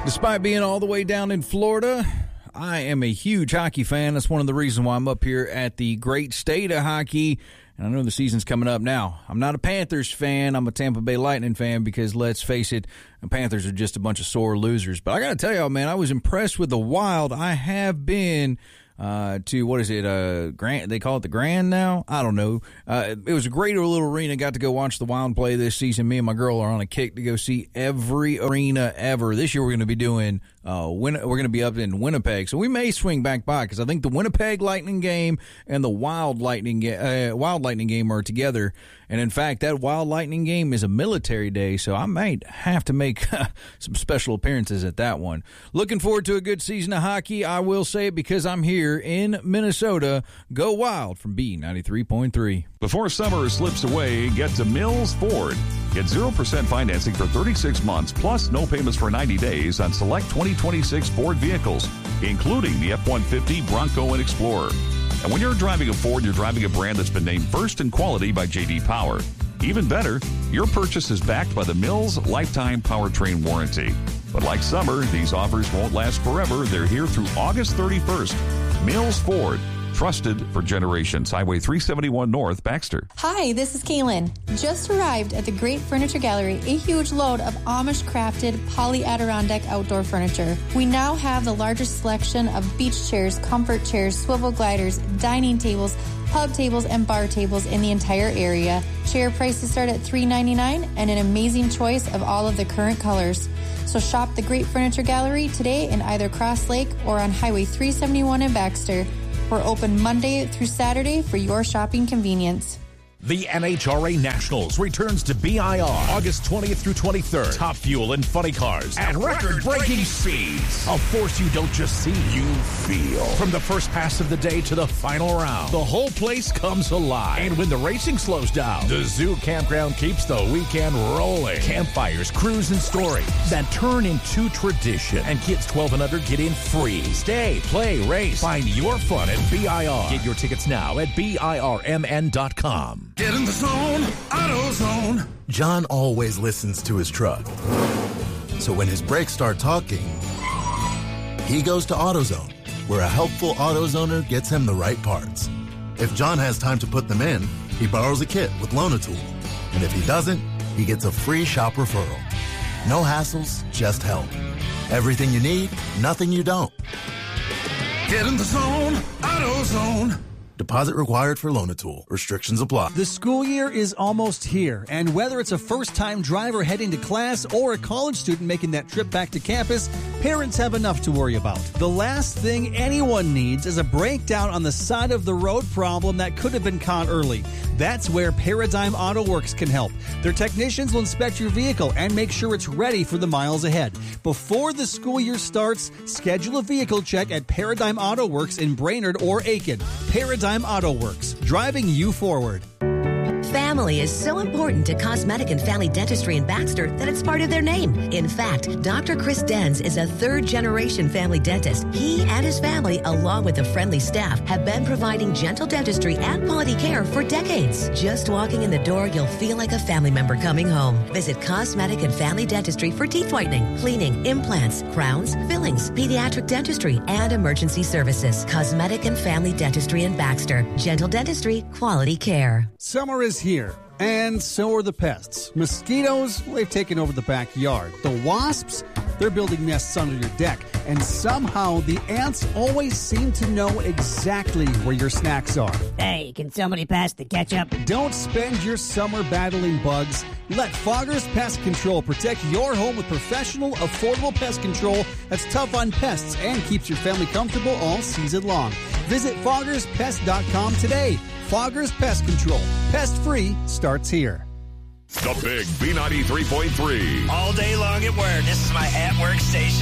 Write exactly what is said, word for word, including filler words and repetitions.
Despite being all the way down in Florida, I am a huge hockey fan. That's one of the reasons why I'm up here at the great state of hockey. And I know the season's coming up now. I'm not a Panthers fan. I'm a Tampa Bay Lightning fan because, let's face it, the Panthers are just a bunch of sore losers. But I got to tell y'all, man, I was impressed with the Wild. I have been uh, to, what is it, uh, Grand? They call it the Grand now? I don't know. Uh, it was a great little arena. Got to go watch the Wild play this season. Me and my girl are on a kick to go see every arena ever. This year we're going to be doing, uh, Win- we're going to be up in Winnipeg. So we may swing back by because I think the Winnipeg Lightning game and the Wild Lightning, ga- uh, Wild Lightning game are together. And in fact, that Wild Lightning game is a military day, so I might have to make some special appearances at that one. Looking forward to a good season of hockey. I will say it because I'm here in Minnesota. Go Wild from B ninety-three point three. Before summer slips away, get to Mills Ford. Get zero percent financing for thirty-six months, plus no payments for ninety days on select twenty twenty-six Ford vehicles, including the F one fifty, Bronco, and Explorer. And when you're driving a Ford, you're driving a brand that's been named first in quality by J D Power. Even better, your purchase is backed by the Mills Lifetime Powertrain Warranty. But like summer, these offers won't last forever. They're here through August thirty-first. Mills Ford. Trusted for generations. Highway three seventy-one North, Baxter. Hi, this is Kaylin. Just arrived at the Great Furniture Gallery, a huge load of Amish-crafted poly Adirondack outdoor furniture. We now have the largest selection of beach chairs, comfort chairs, swivel gliders, dining tables, pub tables, and bar tables in the entire area. Chair prices start at three ninety-nine and an amazing choice of all of the current colors. So shop the Great Furniture Gallery today in either Cross Lake or on Highway three seventy-one in Baxter. We're open Monday through Saturday for your shopping convenience. The N H R A Nationals returns to B I R August twentieth through twenty-third. Top fuel and funny cars at record-breaking speeds. A force you don't just see, you feel. From the first pass of the day to the final round, the whole place comes alive. And when the racing slows down, the Zoo Campground keeps the weekend rolling. Campfires, crews, and stories that turn into tradition. And kids twelve and under get in free. Stay, play, race. Find your fun at B I R. Get your tickets now at B I R M N dot com. Get in the zone, AutoZone. John always listens to his truck. So when his brakes start talking, he goes to AutoZone, where a helpful AutoZoner gets him the right parts. If John has time to put them in, he borrows a kit with Loan-A-Tool. And if he doesn't, he gets a free shop referral. No hassles, just help. Everything you need, nothing you don't. Get in the zone, AutoZone. Deposit required for Loan-A-Tool. Restrictions apply. The school year is almost here, and whether it's a first-time driver heading to class or a college student making that trip back to campus, parents have enough to worry about. The last thing anyone needs is a breakdown on the side of the road problem that could have been caught early. That's where Paradigm Auto Works can help. Their technicians will inspect your vehicle and make sure it's ready for the miles ahead. Before the school year starts, schedule a vehicle check at Paradigm Auto Works in Brainerd or Aiken. Paradigm Auto Works, driving you forward. Family is so important to Cosmetic and Family Dentistry in Baxter that it's part of their name. In fact, Doctor Chris Denz is a third-generation family dentist. He and his family, along with a friendly staff, have been providing gentle dentistry and quality care for decades. Just walking in the door, you'll feel like a family member coming home. Visit Cosmetic and Family Dentistry for teeth whitening, cleaning, implants, crowns, fillings, pediatric dentistry, and emergency services. Cosmetic and Family Dentistry in Baxter. Gentle dentistry, quality care. Summer is here, and so are the pests. Mosquitoes, well, they've taken over the backyard. The wasps, they're building nests under your deck. And somehow the ants always seem to know exactly where your snacks are. Hey, can somebody pass the ketchup? Don't spend your summer battling bugs. Let Foggers Pest Control protect your home with professional, affordable pest control that's tough on pests and keeps your family comfortable all season long. Visit foggers pest dot com today. Foggers Pest Control. Pest free starts here. The Big B ninety-three point three. All day long at work. This is my at-work station.